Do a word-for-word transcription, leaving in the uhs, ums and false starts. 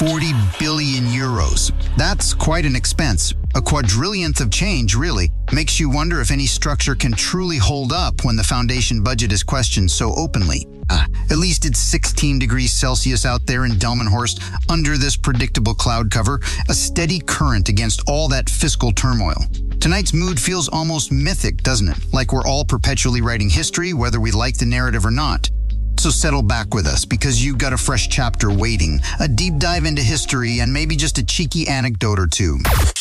forty billion euros. That's quite an expense. A quadrillionth of change, really. Makes you wonder if any structure can truly hold up when the foundation budget is questioned so openly. Uh, at least it's sixteen degrees Celsius out there in Delmenhorst, under this predictable cloud cover, a steady current against all that fiscal turmoil. Tonight's mood feels almost mythic, doesn't it? Like we're all perpetually writing history, whether we like the narrative or not. So settle back with us, because you've got a fresh chapter waiting, a deep dive into history, and maybe just a cheeky anecdote or two.